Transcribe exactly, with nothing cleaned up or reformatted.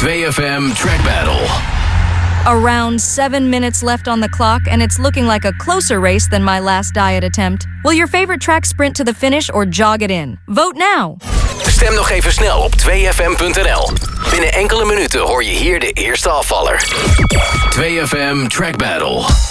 two F M Track Battle. Around seven minutes left on the clock, and it's looking like a closer race than my last diet attempt. Will your favorite track sprint to the finish or jog it in? Vote now! Stem nog even snel op two F M punt n l. Binnen enkele minuten hoor je hier de eerste afvaller. two F M Track Battle.